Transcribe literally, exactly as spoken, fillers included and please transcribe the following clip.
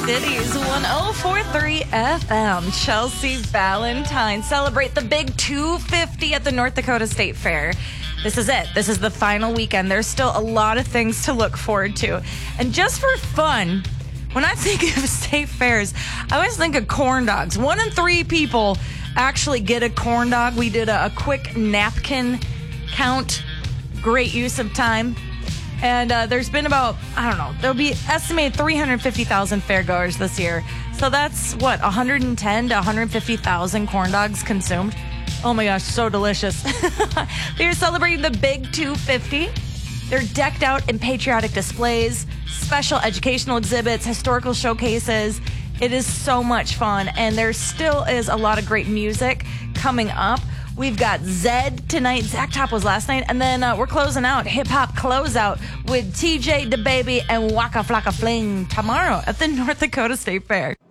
Cities one oh four point three F M. Chelsea Valentine celebrate the big two fifty at the North Dakota State Fair. This is it. This is the final weekend. There's still a lot of things to look forward to. And just for fun, when I think of state fairs, I always think of corn dogs. One in three people actually get a corn dog. We did a, a quick napkin count. Great use of time. And uh, there's been about, I don't know, there'll be estimated three hundred fifty thousand fairgoers this year. So that's, what, one hundred ten to one hundred fifty thousand corn dogs consumed? Oh my gosh, so delicious. They're celebrating the big two fifty. They're decked out in patriotic displays, special educational exhibits, historical showcases. It is so much fun, and there still is a lot of great music coming up. We've got Zed tonight. Zach Top was last night. And then uh, we're closing out, hip-hop closeout with T J DaBaby and Waka Flocka Fling tomorrow at the North Dakota State Fair.